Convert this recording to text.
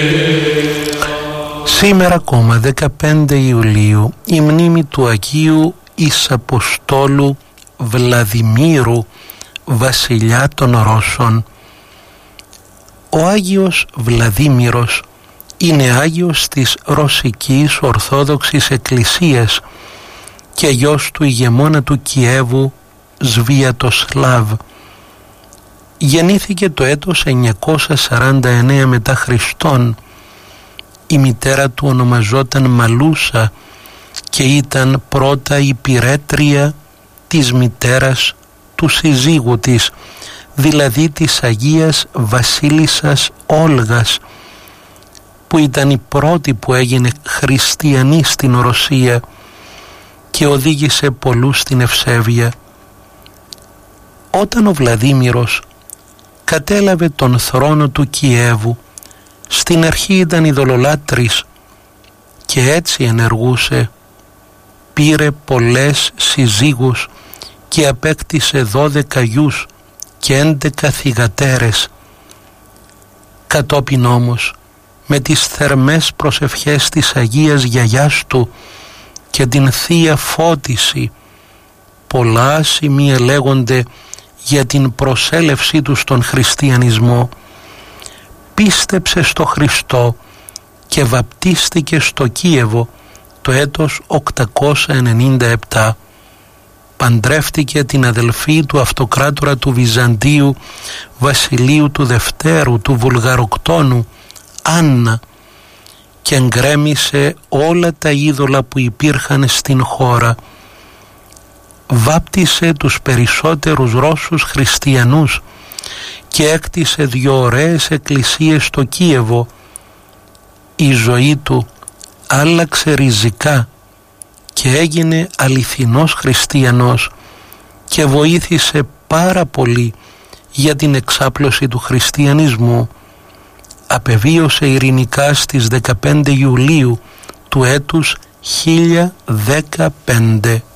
Σήμερα ακόμα 15 Ιουλίου η μνήμη του Αγίου Εις-Αποστόλου Βλαδιμήρου, βασιλιά των Ρώσων. Ο Άγιος Βλαδίμηρος είναι Άγιος της Ρωσικής Ορθόδοξης Εκκλησίας και γιος του ηγεμόνα του Κιέβου Σβιατοσλάβ. Γεννήθηκε το έτος 949 μετά Χριστόν. Η μητέρα του ονομαζόταν Μαλούσα και ήταν πρώτα υπηρέτρια της μητέρας του συζύγου της, δηλαδή της Αγίας Βασίλισσας Όλγας, που ήταν η πρώτη που έγινε χριστιανή στην Ρωσία και οδήγησε πολλούς στην ευσέβεια. Όταν ο Βλαδίμηρος κατέλαβε τον θρόνο του Κιέβου, στην αρχή ήταν ειδωλολάτρης και έτσι ενεργούσε. Πήρε πολλές συζύγους και απέκτησε 12 γιους και 11 θυγατέρες. Κατόπιν όμως, με τις θερμές προσευχές της Αγίας Γιαγιάς του και την Θεία Φώτιση, πολλά σημεία λέγονται για την προσέλευσή του στον χριστιανισμό, πίστεψε στο Χριστό και βαπτίστηκε στο Κίεβο το έτος 897. Παντρεύτηκε την αδελφή του αυτοκράτορα του Βυζαντίου Βασιλείου του Δευτέρου του Βουλγαροκτόνου, Άννα, και εγκρέμισε όλα τα είδωλα που υπήρχαν στην χώρα. Βάπτισε τους περισσότερους Ρώσους χριστιανούς και έκτισε 2 ωραίες εκκλησίες στο Κίεβο. Η ζωή του άλλαξε ριζικά και έγινε αληθινός χριστιανός και βοήθησε πάρα πολύ για την εξάπλωση του χριστιανισμού. Απεβίωσε ειρηνικά στις 15 Ιουλίου του έτους 1015.